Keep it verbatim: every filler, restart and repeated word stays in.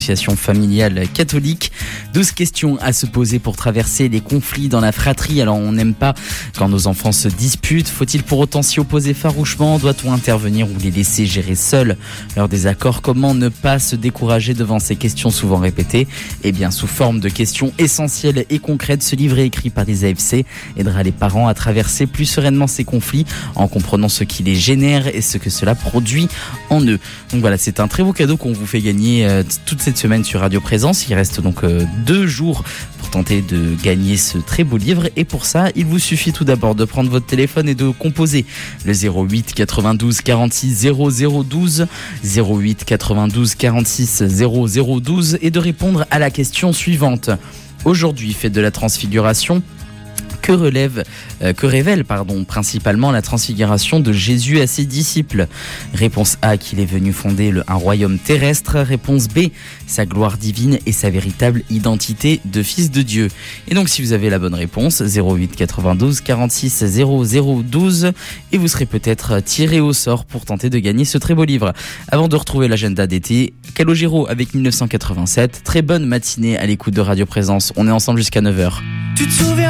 association familiale catholique. douze questions à se poser pour traverser les conflits dans la fratrie. Alors on n'aime pas quand nos enfants se disputent. Faut-il pour autant s'y opposer farouchement? Doit-on intervenir ou les laisser gérer seuls leurs désaccords? Comment ne pas se décourager devant ces questions souvent répétées? Eh bien, sous forme de questions essentielles et concrètes, ce livret écrit par les A F C aidera les parents à traverser plus sereinement ces conflits en comprenant ce qui les génère et ce que cela produit en eux. Donc voilà, c'est un très beau cadeau qu'on vous fait gagner euh, toute cette semaine sur Radio Présence. Il reste donc euh, deux jours pour tenter de gagner ce très beau livre. Et pour ça, il vous suffit tout d'abord de prendre votre téléphone et de composer le zéro huit quatre-vingt-douze quarante-six zéro zéro douze, zéro huit quatre-vingt-douze quarante-six zéro zéro douze et de répondre à la question suivante. Aujourd'hui, fête de la Transfiguration. Que relève, euh, que révèle pardon, principalement la transfiguration de Jésus à ses disciples? Réponse A, qu'il est venu fonder le, un royaume terrestre. Réponse B, sa gloire divine et sa véritable identité de fils de Dieu. Et donc si vous avez la bonne réponse, zéro huit quatre-vingt-douze quarante-six zéro zéro douze, et vous serez peut-être tiré au sort pour tenter de gagner ce très beau livre. Avant de retrouver l'agenda d'été, Calogero avec mille neuf cent quatre-vingt-sept. Très bonne matinée à l'écoute de Radio Présence. On est ensemble jusqu'à neuf heures. Tu te souviens